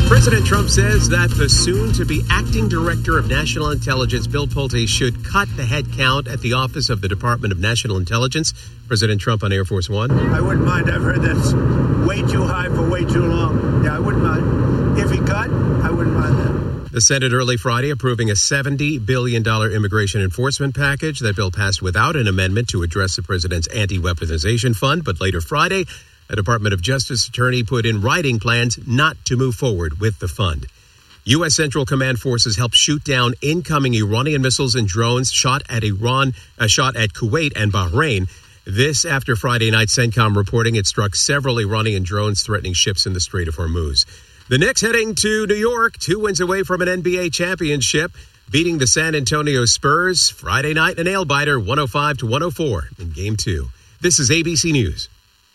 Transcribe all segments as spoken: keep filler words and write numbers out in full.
President Trump says that the soon-to-be acting director of national intelligence, Bill Pulte, should cut the head count at the Office of the Department of National Intelligence. President Trump on Air Force One. I wouldn't mind. I've heard that's way too high for way too long. Yeah, I wouldn't mind. If he cut, I wouldn't mind that. The Senate early Friday approving a seventy billion dollars immigration enforcement package. That bill passed without an amendment to address the president's anti-weaponization fund. But later Friday, a Department of Justice attorney put in writing plans not to move forward with the fund. U S. Central Command forces helped shoot down incoming Iranian missiles and drones shot at Iran, uh, shot at Kuwait and Bahrain. This after Friday night CENTCOM reporting it struck several Iranian drones threatening ships in the Strait of Hormuz. The Knicks heading to New York, two wins away from an N B A championship, beating the San Antonio Spurs Friday night in a nail-biter, one oh five to one oh four in Game two. This is A B C News.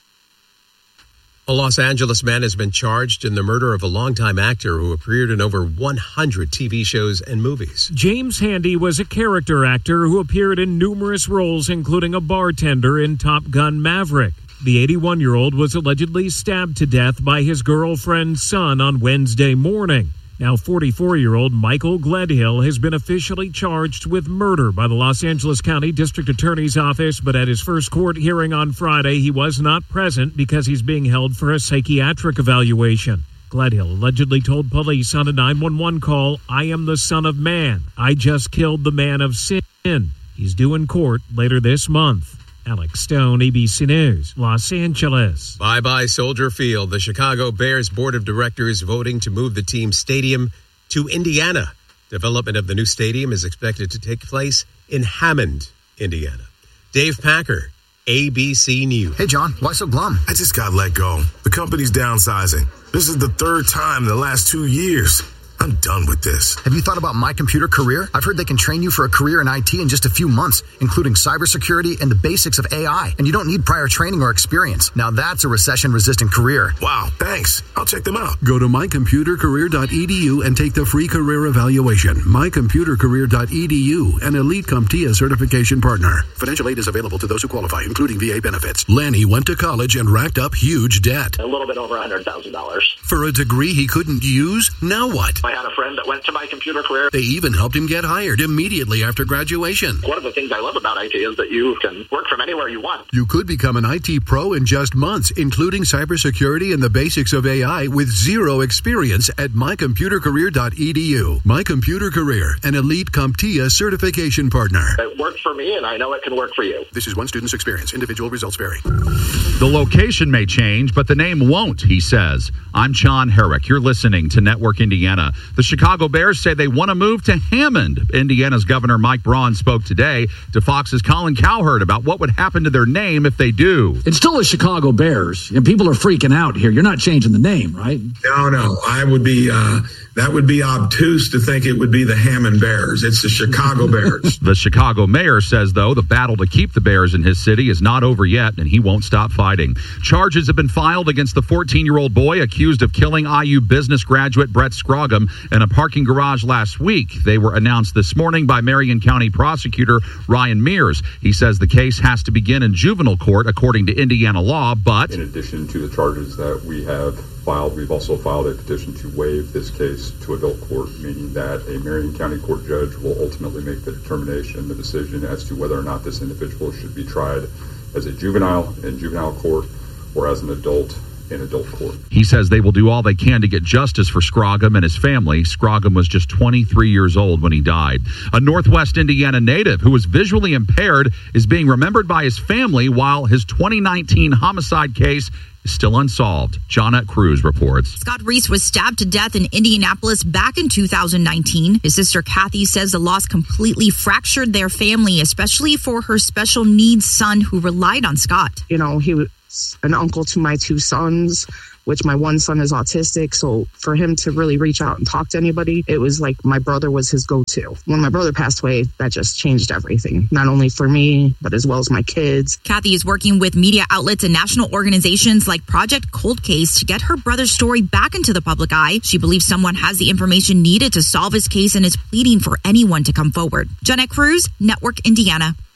A Los Angeles man has been charged in the murder of a longtime actor who appeared in over one hundred T V shows and movies. James Handy was a character actor who appeared in numerous roles, including a bartender in Top Gun Maverick. The eighty-one-year-old was allegedly stabbed to death by his girlfriend's son on Wednesday morning. Now forty-four-year-old Michael Gledhill has been officially charged with murder by the Los Angeles County District Attorney's Office, but at his first court hearing on Friday, he was not present because he's being held for a psychiatric evaluation. Gledhill allegedly told police on a nine one one call, "I am the son of man. I just killed the man of sin." He's due in court later this month. Alex Stone, A B C News, Los Angeles. Bye-bye Soldier Field. The Chicago Bears Board of Directors voting to move the team's stadium to Indiana. Development of the new stadium is expected to take place in Hammond, Indiana. Dave Packer, A B C News. Hey, John, why so glum? I just got let go. The company's downsizing. This is the third time in the last two years. I'm done with this. Have you thought about My Computer Career? I've heard they can train you for a career in I T in just a few months, including cybersecurity and the basics of A I. And you don't need prior training or experience. Now that's a recession-resistant career. Wow, thanks. I'll check them out. Go to my computer career dot e d u and take the free career evaluation. my computer career dot e d u, an Elite CompTIA certification partner. Financial aid is available to those who qualify, including V A benefits. Lanny went to college and racked up huge debt. A little bit over one hundred thousand dollars. For a degree he couldn't use? Now what? I had a friend that went to My Computer Career. They even helped him get hired immediately after graduation. One of the things I love about I T is that you can work from anywhere you want. You could become an I T pro in just months, including cybersecurity and the basics of A I with zero experience at my computer career dot e d u. My Computer Career, an Elite CompTIA certification partner. It worked for me, and I know it can work for you. This is one student's experience. Individual results vary. The location may change, but the name won't, he says. I'm John Herrick. You're listening to Network Indiana. The Chicago Bears say they want to move to Hammond. Indiana's Governor Mike Braun spoke today to Fox's Colin Cowherd about what would happen to their name if they do. It's still the Chicago Bears, and people are freaking out here. You're not changing the name, right? No, no. I would be, uh, that would be obtuse to think it would be the Hammond Bears. It's the Chicago Bears. The Chicago mayor says, though, the battle to keep the Bears in his city is not over yet, and he won't stop fighting. Charges have been filed against the fourteen-year-old boy accused of killing I U business graduate Brett Scroggum in a parking garage last week. They were announced this morning by Marion County prosecutor Ryan Mears. He says the case has to begin in juvenile court according to Indiana law, but in addition to the charges that we have filed, we've also filed a petition to waive this case to adult court, meaning that a Marion County court judge will ultimately make the determination, the decision as to whether or not this individual should be tried as a juvenile in juvenile court or as an adult in adult court. He says they will do all they can to get justice for Scroggum and his family. Scroggum was just twenty-three years old when he died. A Northwest Indiana native who was visually impaired is being remembered by his family while his twenty nineteen homicide case is still unsolved. Johnette Cruz reports. Scott Reese was stabbed to death in Indianapolis back in two thousand nineteen. His sister Kathy says the loss completely fractured their family, especially for her special needs son who relied on Scott. You know, he was an uncle to my two sons, which my one son is autistic. So for him to really reach out and talk to anybody, it was like my brother was his go-to. When my brother passed away, that just changed everything, not only for me, but as well as my kids. Kathy is working with media outlets and national organizations like Project Cold Case to get her brother's story back into the public eye. She believes someone has the information needed to solve his case and is pleading for anyone to come forward. Johnette Cruz, Network Indiana.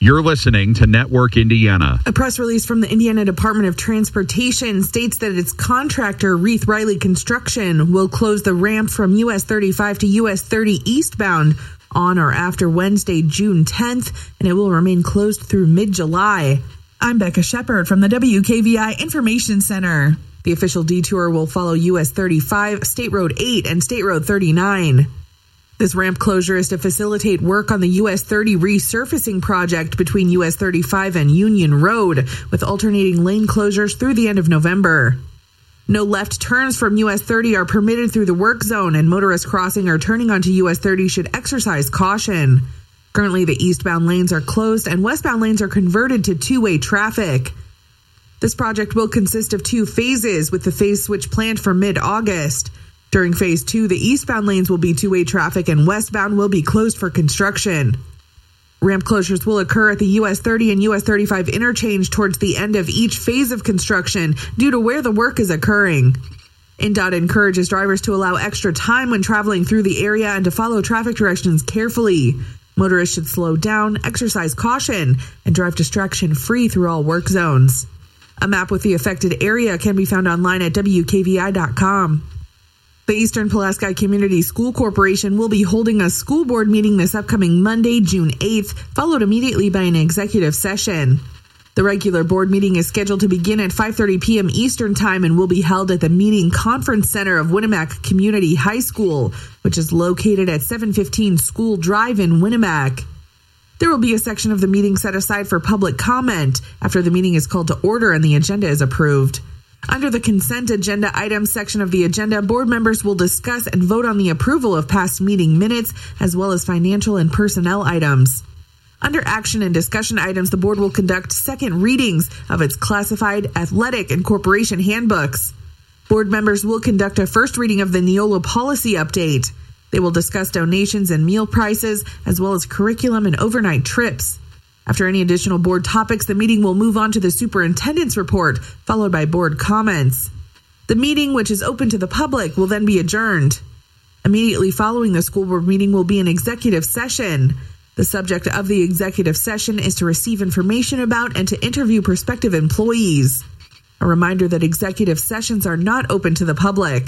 You're listening to Network Indiana. A press release from the Indiana Department of Transportation states that its contractor, Reith Riley Construction, will close the ramp from U S thirty-five to U S thirty eastbound on or after Wednesday, June tenth, and it will remain closed through mid-July. I'm Becca Shepard from the W K V I Information Center. The official detour will follow U S thirty-five, State Road eight, and State Road thirty-nine. This ramp closure is to facilitate work on the U S thirty resurfacing project between U S thirty-five and Union Road, with alternating lane closures through the end of November. No left turns from U S thirty are permitted through the work zone, and motorists crossing or turning onto U S thirty should exercise caution. Currently, the eastbound lanes are closed and westbound lanes are converted to two-way traffic. This project will consist of two phases, with the phase switch planned for mid-August. During phase two, the eastbound lanes will be two-way traffic and westbound will be closed for construction. Ramp closures will occur at the U S thirty and U S thirty-five interchange towards the end of each phase of construction due to where the work is occurring. N D O T encourages drivers to allow extra time when traveling through the area and to follow traffic directions carefully. Motorists should slow down, exercise caution, and drive distraction-free through all work zones. A map with the affected area can be found online at W K V I dot com. The Eastern Pulaski Community School Corporation will be holding a school board meeting this upcoming Monday, June eighth, followed immediately by an executive session. The regular board meeting is scheduled to begin at five thirty p.m. Eastern Time and will be held at the Meeting Conference Center of Winnemac Community High School, which is located at seven fifteen School Drive in Winnemac. There will be a section of the meeting set aside for public comment after the meeting is called to order and the agenda is approved. Under the consent agenda items section of the agenda, board members will discuss and vote on the approval of past meeting minutes, as well as financial and personnel items. Under action and discussion items, the board will conduct second readings of its classified, athletic, and corporation handbooks. Board members will conduct a first reading of the Neola policy update. They will discuss donations and meal prices, as well as curriculum and overnight trips. After any additional board topics, the meeting will move on to the superintendent's report, followed by board comments. The meeting, which is open to the public, will then be adjourned. Immediately following the school board meeting will be an executive session. The subject of the executive session is to receive information about and to interview prospective employees. A reminder that executive sessions are not open to the public.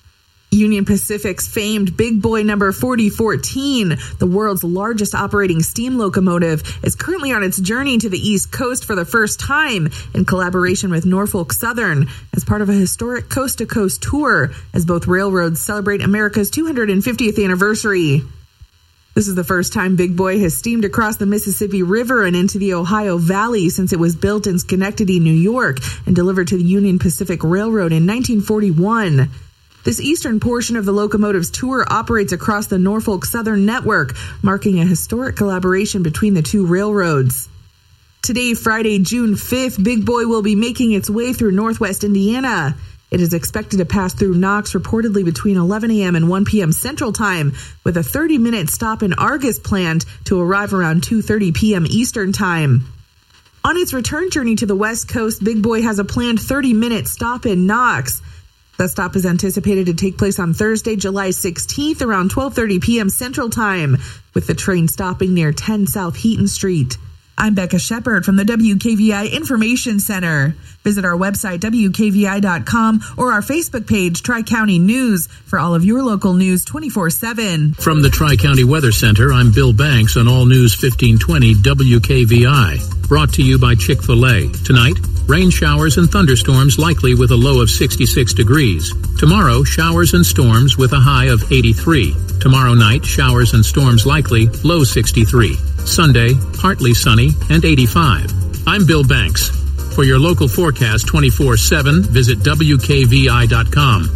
Union Pacific's famed Big Boy number forty fourteen, the world's largest operating steam locomotive, is currently on its journey to the East Coast for the first time in collaboration with Norfolk Southern as part of a historic coast-to-coast tour as both railroads celebrate America's two hundred fiftieth anniversary. This is the first time Big Boy has steamed across the Mississippi River and into the Ohio Valley since it was built in Schenectady, New York, and delivered to the Union Pacific Railroad in nineteen forty-one. This eastern portion of the locomotive's tour operates across the Norfolk Southern network, marking a historic collaboration between the two railroads. Today, Friday, June fifth, Big Boy will be making its way through northwest Indiana. It is expected to pass through Knox reportedly between eleven a.m. and one p.m. Central Time, with a thirty-minute stop in Argus planned to arrive around two thirty p.m. Eastern Time. On its return journey to the West Coast, Big Boy has a planned thirty-minute stop in Knox. The stop is anticipated to take place on Thursday, July sixteenth, around twelve thirty p.m. Central Time, with the train stopping near ten South Heaton Street. I'm Becca Shepard from the W K V I Information Center. Visit our website, W K V I dot com, or our Facebook page, Tri-County News, for all of your local news twenty-four seven. From the Tri-County Weather Center, I'm Bill Banks on All News fifteen twenty W K V I. Brought to you by Chick-fil-A. Tonight, rain showers and thunderstorms likely with a low of sixty-six degrees. Tomorrow, showers and storms with a high of eighty-three. Tomorrow night, showers and storms likely, low sixty-three. Sunday, partly sunny and eighty-five. I'm Bill Banks. For your local forecast twenty-four seven, visit W K V I dot com.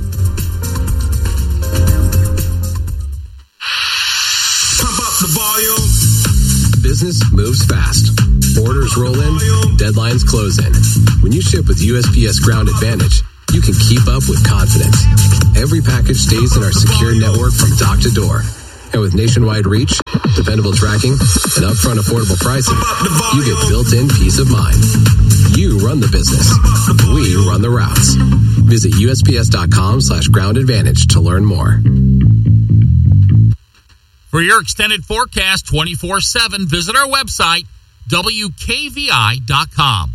Pump up the volume. Business moves fast. Orders roll in, deadlines close in. When you ship with U S P S Ground Advantage, you can keep up with confidence. Every package stays in our secure network from dock to door. And with nationwide reach, dependable tracking, and upfront affordable pricing, you get built-in peace of mind. You run the business. We run the routes. Visit U S P S dot com slash ground advantage to learn more. For your extended forecast twenty-four seven, visit our website, W K V I dot com.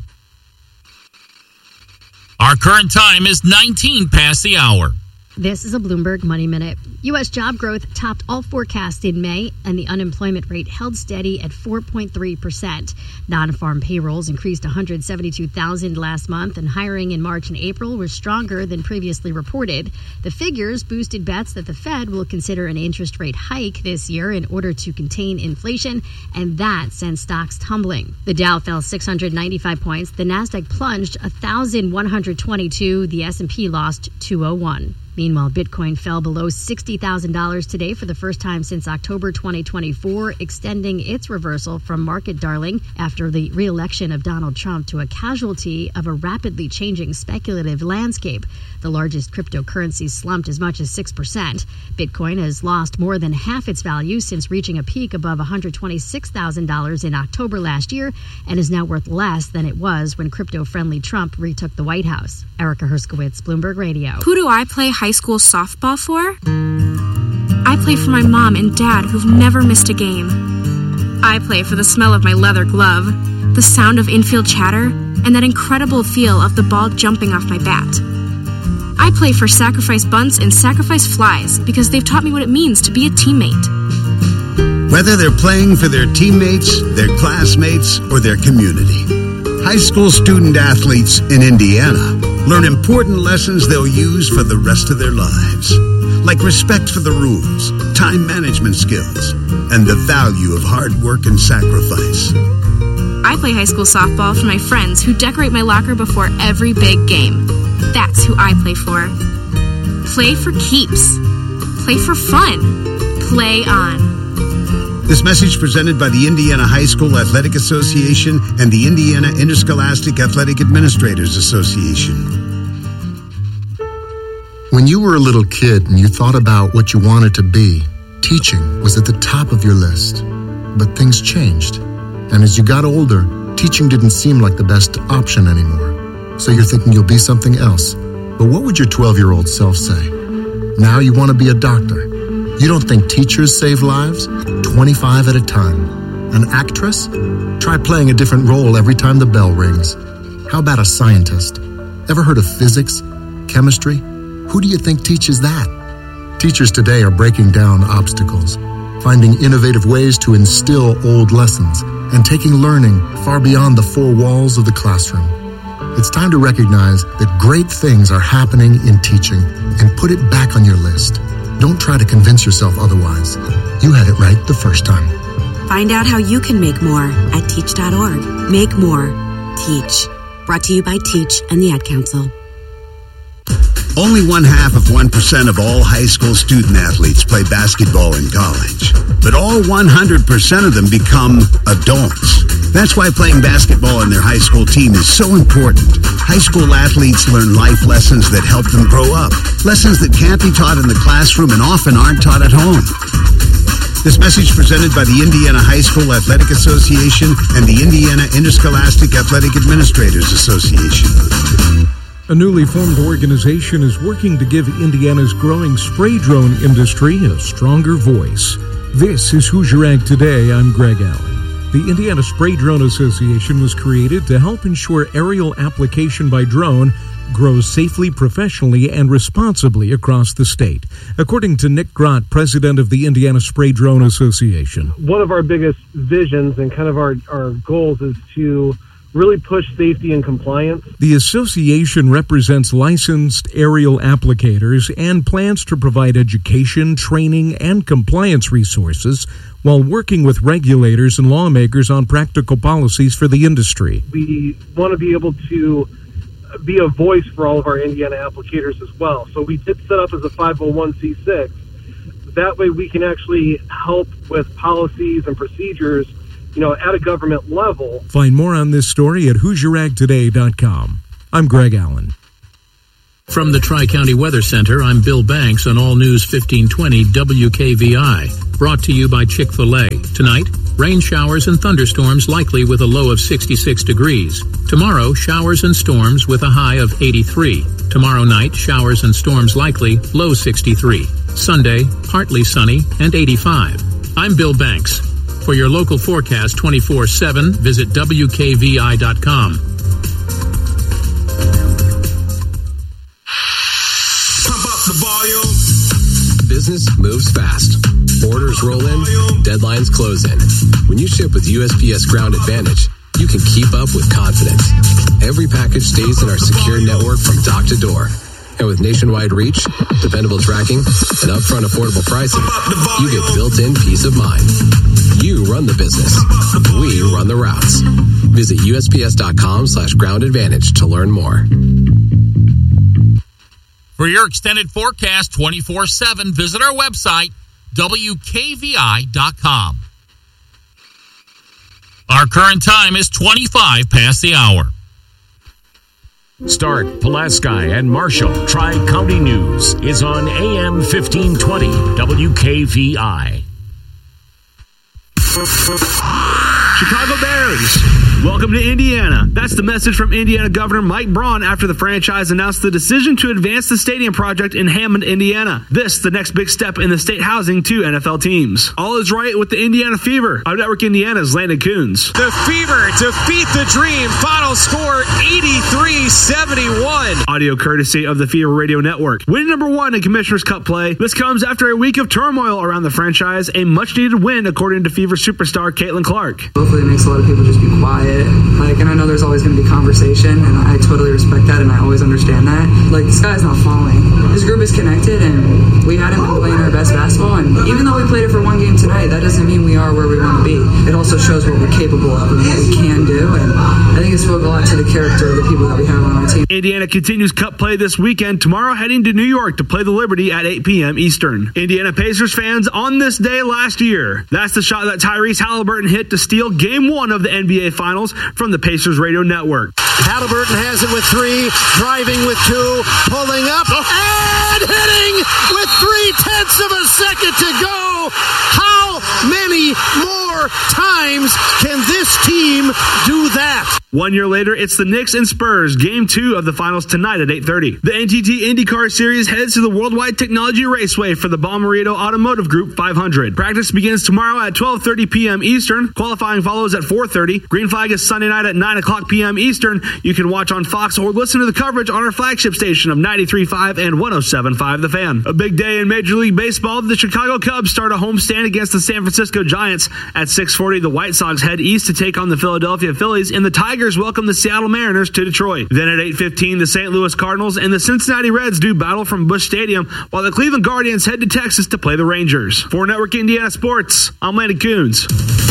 Our current time is nineteen past the hour. This is a Bloomberg Money Minute. U S job growth topped all forecasts in May, and the unemployment rate held steady at four point three percent. Non-farm payrolls increased one hundred seventy-two thousand last month, and hiring in March and April was stronger than previously reported. The figures boosted bets that the Fed will consider an interest rate hike this year in order to contain inflation, and that sent stocks tumbling. The Dow fell six hundred ninety-five points, the Nasdaq plunged one thousand one hundred twenty-two, the S and P lost two oh one. Meanwhile, Bitcoin fell below sixty thousand dollars today for the first time since October twenty twenty-four, extending its reversal from market darling after the re-election of Donald Trump to a casualty of a rapidly changing speculative landscape. The largest cryptocurrencies slumped as much as six percent. Bitcoin has lost more than half its value since reaching a peak above one hundred twenty-six thousand dollars in October last year, and is now worth less than it was when crypto-friendly Trump retook the White House. Erica Herskowitz, Bloomberg Radio. Who do I play high school softball for? I play for my mom and dad who've never missed a game. I play for the smell of my leather glove, the sound of infield chatter, and that incredible feel of the ball jumping off my bat. I play for Sacrifice Bunts and Sacrifice Flies because they've taught me what it means to be a teammate. Whether they're playing for their teammates, their classmates, or their community, high school student athletes in Indiana learn important lessons they'll use for the rest of their lives, like respect for the rules, time management skills, and the value of hard work and sacrifice. I play high school softball for my friends who decorate my locker before every big game. That's who I play for. Play for keeps. Play for fun. Play on. This message presented by the Indiana High School Athletic Association and the Indiana Interscholastic Athletic Administrators Association. When you were a little kid and you thought about what you wanted to be, teaching was at the top of your list. But things changed. And as you got older, teaching didn't seem like the best option anymore. So you're thinking you'll be something else. But what would your twelve-year-old self say? Now you want to be a doctor. You don't think teachers save lives? twenty-five at a time. An actress? Try playing a different role every time the bell rings. How about a scientist? Ever heard of physics? Chemistry? Who do you think teaches that? Teachers today are breaking down obstacles, finding innovative ways to instill old lessons, and taking learning far beyond the four walls of the classroom. It's time to recognize that great things are happening in teaching and put it back on your list. Don't try to convince yourself otherwise. You had it right the first time. Find out how you can make more at teach dot org. Make more. Teach. Brought to you by Teach and the Ad Council. Only one half of one percent of all high school student athletes play basketball in college. But all one hundred percent of them become adults. That's why playing basketball on their high school team is so important. High school athletes learn life lessons that help them grow up. Lessons that can't be taught in the classroom and often aren't taught at home. This message presented by the Indiana High School Athletic Association and the Indiana Interscholastic Athletic Administrators Association. A newly formed organization is working to give Indiana's growing spray drone industry a stronger voice. This is Hoosier Ag Today. I'm Greg Allen. The Indiana Spray Drone Association was created to help ensure aerial application by drone grows safely, professionally, and responsibly across the state. According to Nick Grott, president of the Indiana Spray Drone Association. One of our biggest visions and kind of our, our goals is to really push safety and compliance. The association represents licensed aerial applicators and plans to provide education, training, and compliance resources while working with regulators and lawmakers on practical policies for the industry. We want to be able to be a voice for all of our Indiana applicators as well. So we did set up as a five oh one c six. That way we can actually help with policies and procedures, you know, at a government level. Find more on this story at Hoosier Ag Today dot com. I'm Greg Allen. From the Tri-County Weather Center, I'm Bill Banks on All News fifteen twenty W K V I. Brought to you by Chick-fil-A. Tonight, rain showers and thunderstorms likely with a low of sixty-six degrees. Tomorrow, showers and storms with a high of eighty-three. Tomorrow night, showers and storms likely, low sixty-three. Sunday, partly sunny and eighty-five. I'm Bill Banks. For your local forecast twenty-four seven, visit W K V I dot com. Pump up the volume. Business moves fast. Orders roll in, deadlines close in. When you ship with U S P S Ground Advantage, you can keep up with confidence. Every package stays in our secure network from dock to door. And with nationwide reach, dependable tracking, and upfront affordable pricing, you get built-in peace of mind. You run the business. We run the routes. Visit U S P S dot com slash ground advantage to learn more. For your extended forecast twenty-four seven, visit our website, W K V I dot com. Our current time is twenty-five past the hour. Stark, Pulaski, and Marshall Tri-County News is on A M fifteen twenty W K V I. Chicago Bears, welcome to Indiana. That's the message from Indiana Governor Mike Braun after the franchise announced the decision to advance the stadium project in Hammond, Indiana. This, the next big step in the state housing to N F L teams. All is right with the Indiana Fever. Our Network Indiana's Landon Coons. The Fever defeat the Dream. Final score eighty-three seventy-one. Audio courtesy of the Fever Radio Network. Win number one in Commissioner's Cup play. This comes after a week of turmoil around the franchise. A much-needed win, according to Fever superstar Caitlin Clark. Hopefully it makes a lot of people just be quiet. Like, and I know there's always going to be conversation, and I totally respect that, and I always understand that. Like, the sky's not falling. This group is connected, and we hadn't been playing our best basketball, and even though we played it for one game tonight, that doesn't mean we are where we want to be. It also shows what we're capable of and what we can do, and I think it spoke a lot to the character of the people that we have on our team. Indiana continues Cup play this weekend, tomorrow heading to New York to play the Liberty at eight p.m. Eastern. Indiana Pacers fans on this day last year. That's the shot that Tyrese Halliburton hit to steal game one of the N B A Finals from the Pacers Radio Network. Halliburton has it with three, driving with two, pulling up, and hitting with three-tenths of a second to go. How many more times can this team do that? One year later, it's the Knicks and Spurs, game two of the finals tonight at eight thirty. The N T T IndyCar Series heads to the Worldwide Technology Raceway for the Bomarito Automotive Group five hundred. Practice begins tomorrow at twelve thirty p.m. Eastern. Qualifying follows at four thirty. Green flag is Sunday night at nine o'clock p.m. Eastern. You can watch on Fox or listen to the coverage on our flagship station of ninety-three point five and one oh seven point five The Fan. A big day in Major League Baseball. The Chicago Cubs start a homestand against the San Francisco Giants. At six forty, the White Sox head east to take on the Philadelphia Phillies, and the Tigers welcome the Seattle Mariners to Detroit. Then at eight fifteen, the Saint Louis Cardinals and the Cincinnati Reds do battle from Busch Stadium, while the Cleveland Guardians head to Texas to play the Rangers. For Network Indiana Sports, I'm Landon Coons.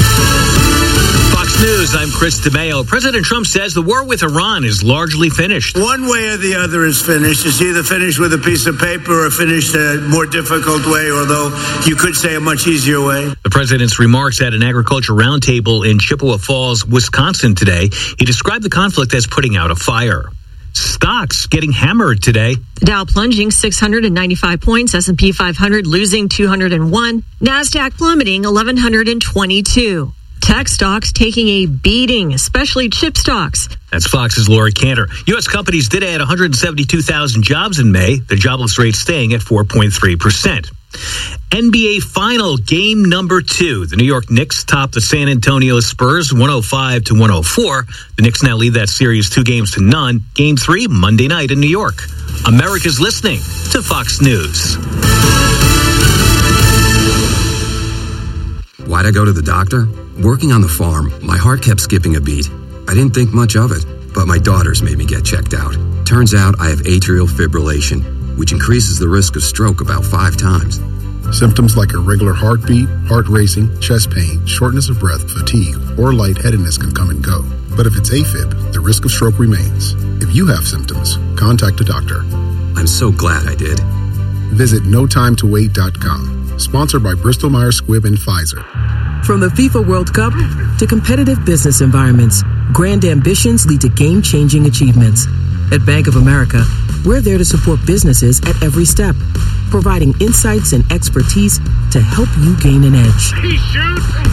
Fox News, I'm Chris DeMeo. President Trump says the war with Iran is largely finished. One way or the other is finished. It's either finished with a piece of paper or finished a more difficult way, although you could say a much easier way. The president's remarks at an agriculture roundtable in Chippewa Falls, Wisconsin today. He described the conflict as putting out a fire. Stocks getting hammered today. The Dow plunging six hundred ninety-five points, S and P five hundred losing two hundred one, NASDAQ plummeting eleven twenty-two. Tech stocks taking a beating, especially chip stocks. That's Fox's Lori Cantor. U S companies did add one hundred seventy-two thousand jobs in May, the jobless rate staying at four point three percent. N B A Final Game number two. The New York Knicks top the San Antonio Spurs one oh five to one oh four. The Knicks now lead that series two games to none. Game three, Monday night in New York. America's listening to Fox News. Why'd I go to the doctor? Working on the farm, my heart kept skipping a beat. I didn't think much of it, but my daughters made me get checked out. Turns out I have atrial fibrillation, which increases the risk of stroke about five times. Symptoms like irregular heartbeat, heart racing, chest pain, shortness of breath, fatigue, or lightheadedness can come and go. But if it's AFib, the risk of stroke remains. If you have symptoms, contact a doctor. I'm so glad I did. Visit no time to wait dot com. Sponsored by Bristol Myers Squibb and Pfizer. From the FIFA World Cup to competitive business environments, grand ambitions lead to game-changing achievements. At Bank of America, we're there to support businesses at every step, providing insights and expertise to help you gain an edge.